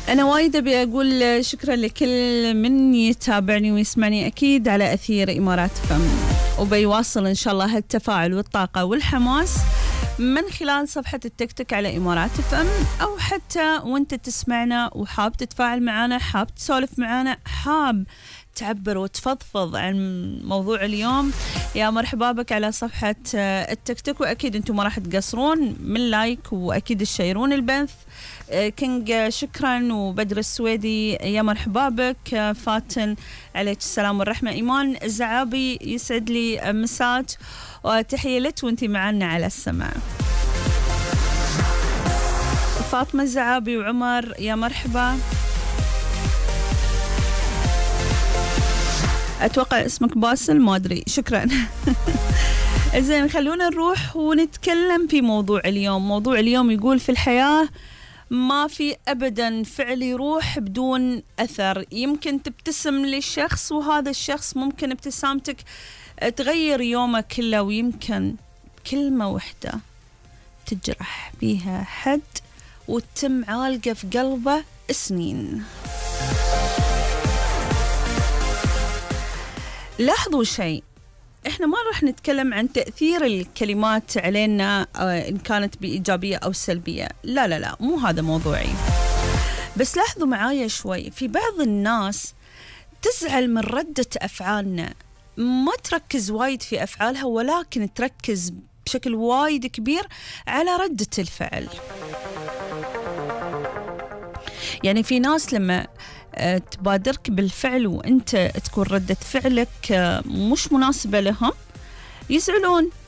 أنا وايد أبي أقول شكرا لكل من يتابعني ويسمعني أكيد على أثير إمارات فم، وبيواصل إن شاء الله هالتفاعل والطاقة والحماس من خلال صفحة التيك توك على إمارات فم، أو حتى وانت تسمعنا وحاب تتفاعل معنا، حاب تسولف معنا، حاب تعبر وتفضفض عن موضوع اليوم. يا مرحبا بك على صفحة التيك توك، وأكيد أنتم ما راح تقصرون من لايك وأكيد تشيرون البث. كينج شكرا، وبدر السويدي يا مرحبا بك. فاتن عليك السلام والرحمة. إيمان الزعابي يسعد لي مسات وتحية لك وانتي معنا على السماع. فاطمة الزعابي وعمر يا مرحبا. أتوقع اسمك باسل، ما أدري، شكرا. زين، خلونا نروح ونتكلم في موضوع اليوم. موضوع اليوم يقول في الحياة ما في أبدا فعل يروح بدون أثر. يمكن تبتسم للشخص وهذا الشخص ممكن ابتسامتك تغير يومك كله، ويمكن كلمة واحدة تجرح بيها حد وتتم عالقة في قلبه سنين. لاحظوا شيء، احنا ما راح نتكلم عن تأثير الكلمات علينا إن كانت بإيجابية أو سلبية، لا لا لا، مو هذا موضوعي. بس لاحظوا معايا شوي، في بعض الناس تزعل من ردة أفعالنا، ما تركز وايد في أفعالها ولكن تركز بشكل وايد كبير على ردة الفعل. يعني في ناس لما تبادرك بالفعل وانت تكون ردة فعلك مش مناسبة لهم يزعلون،